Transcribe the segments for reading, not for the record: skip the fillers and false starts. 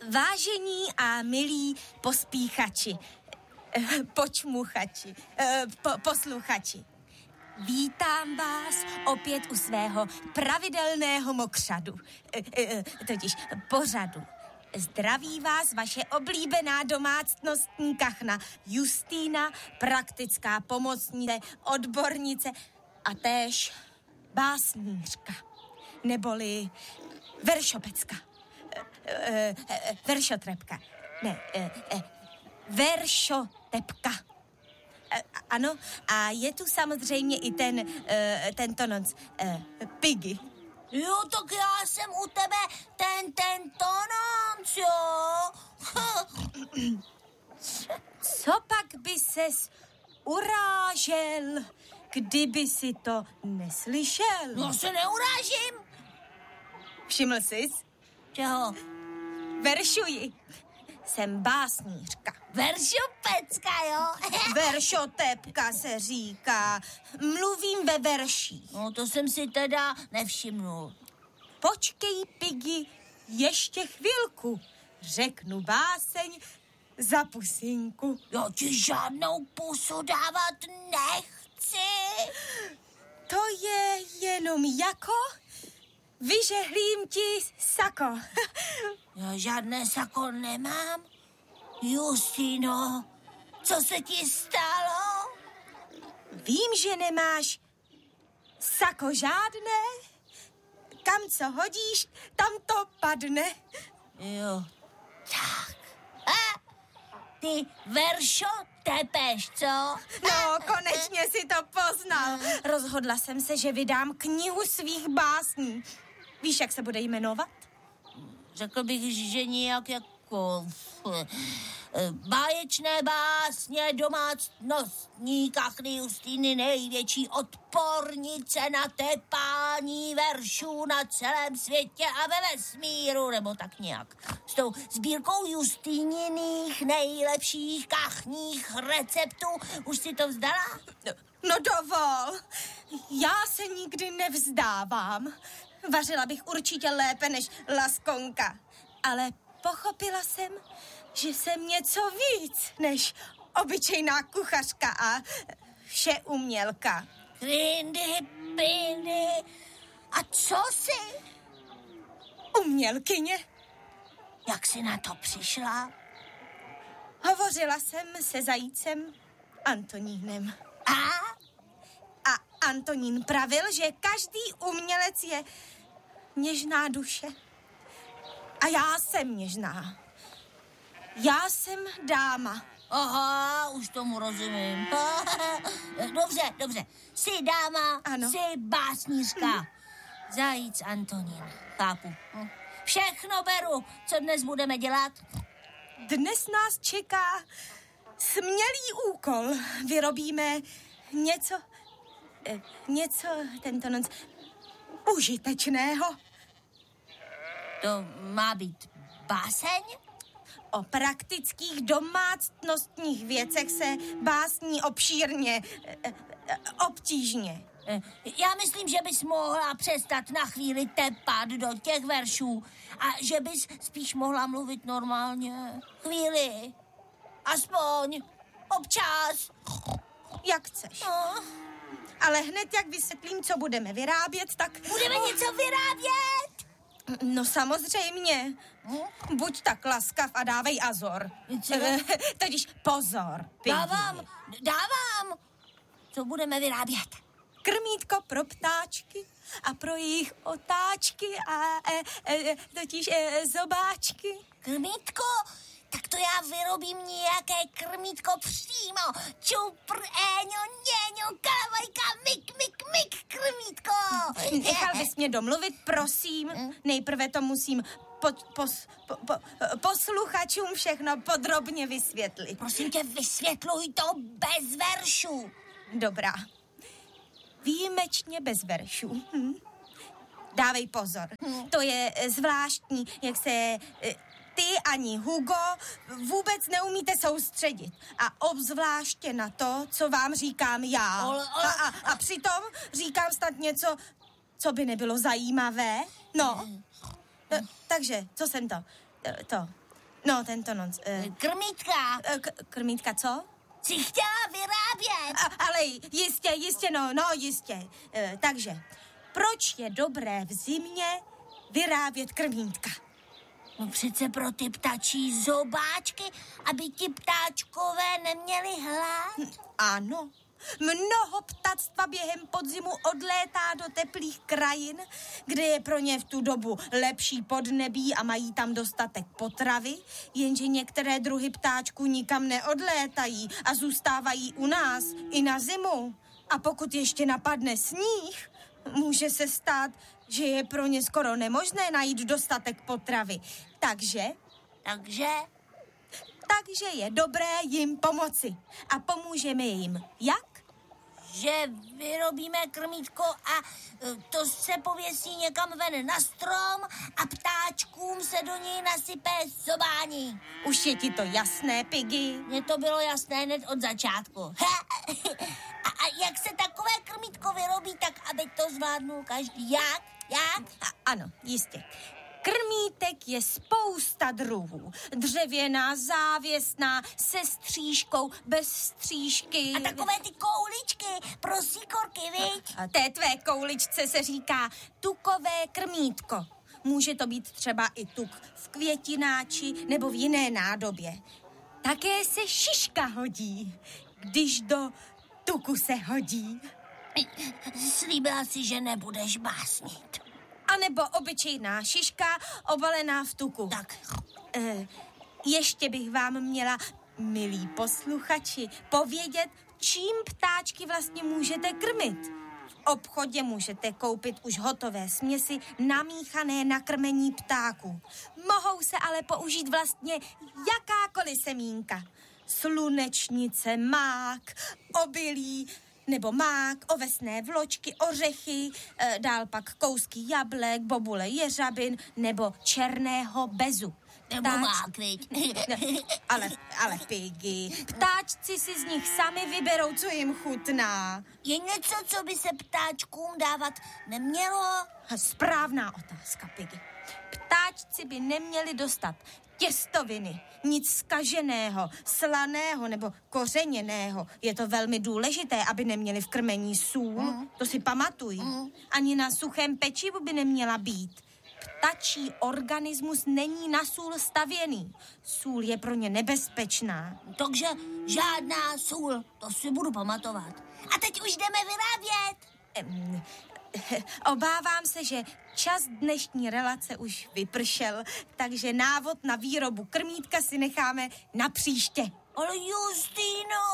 Vážení a milí pospíchači, počmuchači, posluchači. Vítám vás opět u svého pravidelného mokřadu, totiž pořadu. Zdraví vás vaše oblíbená domácnostní kachna Justýna, praktická pomocnice, odbornice a též básnířka, neboli veršopecka, veršotrepka, ne, veršotepka. Ano, a je tu samozřejmě i tento noc, Piggy. Jo, tak já jsem u tebe tento noc, jo. Co pak by ses urážel, kdyby si to neslyšel? No se neurážím. Všiml jsis? Čeho? Veršuji. Jsem básnířka. Veršopecka, jo? Veršotepka se říká. Mluvím ve verších. No to jsem si teda nevšimnul. Počkej, Piggy, ještě chvilku. Řeknu báseň za pusinku. Já ti žádnou pusu dávat nechci. To je jenom jako vyžehlím ti sako. Já žádné sako nemám. Justino, co se ti stalo? Vím, že nemáš sako žádné. Kam co hodíš, tam to padne. Jo, tak. Ty veršo tepeš, co? No, konečně si to poznal. Rozhodla jsem se, že vydám knihu svých básní. Víš, jak se bude jmenovat? Řekl bych, že nějak jako báječné básně domácnostní kachny Justýny, největší odpornice na tepání veršů na celém světě a ve vesmíru, nebo tak nějak. S tou sbírkou Justýniných nejlepších kachních receptů. Už si to vzdala? No dovol, já se nikdy nevzdávám. Vařila bych určitě lépe než Laskonka, ale pochopila jsem, že jsem něco víc než obyčejná kuchařka a všeumělka. Krindy, pindy. A co jsi? Umělkyně. Jak jsi na to přišla? Hovořila jsem se zajícem Antonínem. A Antonín pravil, že každý umělec je něžná duše. A já jsem něžná. Já jsem dáma. Aha, už tomu rozumím. Dobře. Jsi dáma, ano. Jsi básnířka. Zajíc Antonín, chápu. Všechno beru. Co dnes budeme dělat? Dnes nás čeká smělý úkol. Vyrobíme něco tento noc užitečného. To má být báseň? O praktických domácnostních věcech se básní obšírně, obtížně. Já myslím, že bys mohla přestat na chvíli tepat do těch veršů a že bys spíš mohla mluvit normálně. Chvíli. Aspoň. Občas. Jak chceš. No. Ale hned, jak vysvětlím, co budeme vyrábět, tak... Budeme něco vyrábět? No samozřejmě. Buď tak laskav a dávej azor. Totiž pozor. Piggy. Dávám. Co budeme vyrábět? Krmítko pro ptáčky a pro jejich otáčky a totiž zobáčky. Krmítko? Tak to já vyrobím nějaké krmítko přímo. Čupr, éňo, něňo, kalavajka, mik, krmítko. Nechal bys mě domluvit, prosím. Nejprve to musím posluchačům všechno podrobně vysvětlit. Prosím tě, vysvětluj to bez veršů. Dobrá. Výjimečně bez veršů. Dávej pozor. To je zvláštní, jak se... Ty ani Hugo vůbec neumíte soustředit. A obzvláště na to, co vám říkám já. A přitom říkám snad něco, co by nebylo zajímavé. No. Takže, co jsem to? No, tento noc. Krmítka. Krmítka, co? Jsi chtěla vyrábět. Ale jistě. Takže, proč je dobré v zimě vyrábět krmítka? No přece pro ty ptačí zobáčky, aby ti ptáčkové neměli hlad. Ano. Mnoho ptactva během podzimu odlétá do teplých krajin, kde je pro ně v tu dobu lepší podnebí a mají tam dostatek potravy, jenže některé druhy ptáčků nikam neodlétají a zůstávají u nás i na zimu. A pokud ještě napadne sníh, může se stát, že je pro ně skoro nemožné najít dostatek potravy. Takže je dobré jim pomoci. A pomůžeme jim. Jak? Že vyrobíme krmítko a to se pověsí někam ven na strom a ptáčkům se do něj nasype zobání. Už je ti to jasné, Piggy? Mně to bylo jasné hned od začátku. A jak se takové krmítko vyrobí, tak aby to zvládnul každý? Jak? Ano, jistě. Krmítek je spousta druhů. Dřevěná, závěsná, se střížkou, bez střížky. A takové ty kouličky pro síkorky, viď? A té tvé kouličce se říká tukové krmítko. Může to být třeba i tuk v květináči nebo v jiné nádobě. Také se šiška hodí, když do tuku se hodí. Slíbila si, že nebudeš básnit. A nebo obyčejná šiška obalená v tuku. Tak. Ještě bych vám měla, milí posluchači, povědět, čím ptáčky vlastně můžete krmit. V obchodě můžete koupit už hotové směsi namíchané na krmení ptáků. Mohou se ale použít vlastně jakákoliv semínka. Slunečnice, mák, obilí, nebo mák, ovesné vločky, ořechy, dál pak kousky jablek, bobule jeřabin nebo černého bezu. Nebo mák, viď? Ale Piggy, ptáčci si z nich sami vyberou, co jim chutná. Je něco, co by se ptáčkům dávat nemělo? Správná otázka, Piggy. Ptáčci by neměli dostat těstoviny, nic zkaženého, slaného nebo kořeněného. Je to velmi důležité, aby neměli v krmení sůl. To si pamatuj. Ani na suchém pečivu by neměla být. Ptačí organismus není na sůl stavěný. Sůl je pro ně nebezpečná. Takže žádná sůl, to si budu pamatovat. A teď už jdeme vyrábět. Obávám se, že čas dnešní relace už vypršel, takže návod na výrobu krmítka si necháme na příště. Ale Justýno,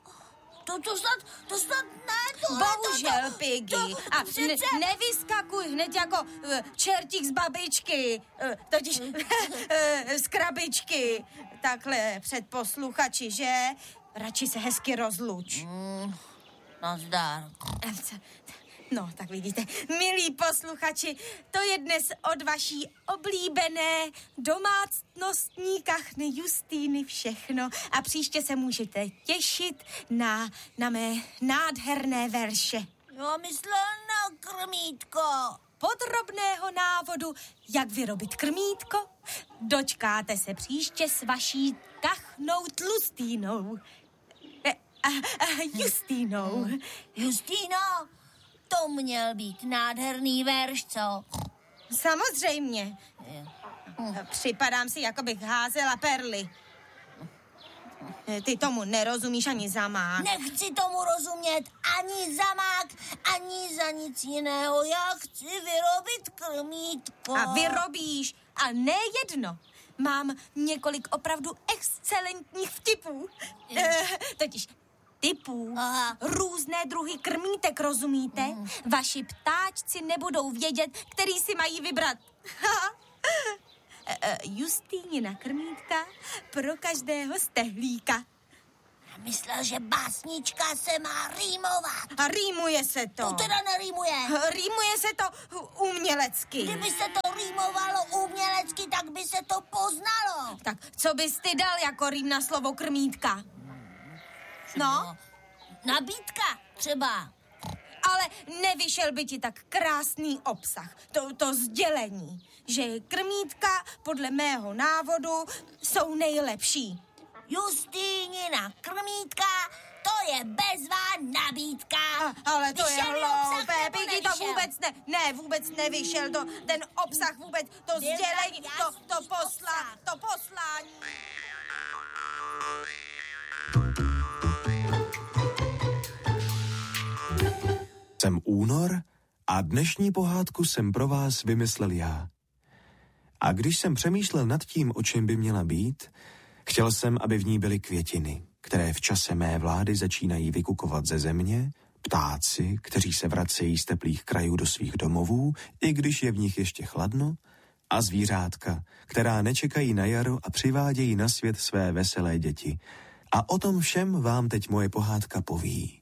to snad ne. Bohužel, Piggy. A nevyskakuj hned jako čertík z babičky, totiž z krabičky. Takhle před posluchači, že? Radši se hezky rozluč. Nazdar. No, tak vidíte, milí posluchači, to je dnes od vaší oblíbené domácnostní kachny Justýny všechno a příště se můžete těšit na mé nádherné verše. Já myslela na krmítko. Podrobného návodu, jak vyrobit krmítko, dočkáte se příště s vaší kachnou Tlustýnou. Justýnou. Justýno, to měl být nádherný verš, co? Samozřejmě. Připadám si, jako bych házela perly. Ty tomu nerozumíš ani za mák. Nechci tomu rozumět ani za mák, ani za nic jiného. Já chci vyrobit krmítko. A vyrobíš. A ne jedno. Mám několik opravdu excelentních vtipů. Totiž typů. Aha. Různé druhy krmítek, rozumíte? Vaši ptáčci nebudou vědět, který si mají vybrat. Justýnina krmítka pro každého stehlíka. Myslel, že básnička se má rýmovat. A rýmuje se to. To teda nerýmuje. Rýmuje se to umělecky. Kdyby se to rýmovalo umělecky, tak by se to poznalo. Tak co bys ty dal jako rým na slovo krmítka? No? Nabídka třeba. Ale nevyšel by ti tak krásný obsah, to sdělení, že krmítka podle mého návodu jsou nejlepší. Justínina krmítka, to je bezvá nabídka. Ale to Vyšel je obsah, hloupé, nebo Piggy, to nevyšel? vůbec vůbec nevyšel, ten obsah vůbec, to sdělení, to poslání. Jsem Únor a dnešní pohádku jsem pro vás vymyslel já. A když jsem přemýšlel nad tím, o čem by měla být, chtěl jsem, aby v ní byly květiny, které v čase mé vlády začínají vykukovat ze země, ptáci, kteří se vracejí z teplých krajů do svých domovů, i když je v nich ještě chladno, a zvířátka, která nečekají na jaro a přivádějí na svět své veselé děti. A o tom všem vám teď moje pohádka poví.